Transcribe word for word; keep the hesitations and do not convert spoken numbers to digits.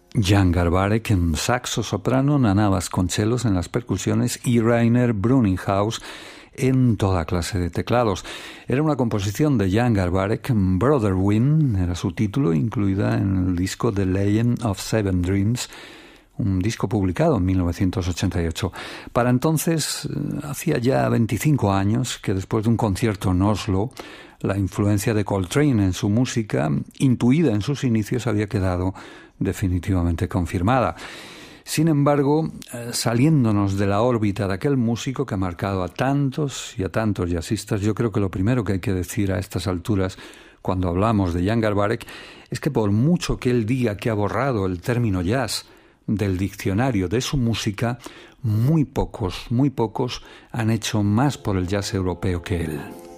Jan Garbarek en saxo soprano, Nana Vasconcelos en las percusiones y Rainer Bruninghaus en toda clase de teclados. Era una composición de Jan Garbarek, Brother Wind era su título, incluida en el disco The Legend of Seven Dreams, un disco publicado en mil novecientos ochenta y ocho. Para entonces, hacía ya veinticinco años que después de un concierto en Oslo, la influencia de Coltrane en su música, intuida en sus inicios, había quedado definitivamente confirmada. Sin embargo, saliéndonos de la órbita de aquel músico que ha marcado a tantos y a tantos jazzistas, yo creo que lo primero que hay que decir a estas alturas, cuando hablamos de Jan Garbarek, es que por mucho que él diga que ha borrado el término jazz del diccionario de su música, muy pocos, muy pocos han hecho más por el jazz europeo que él.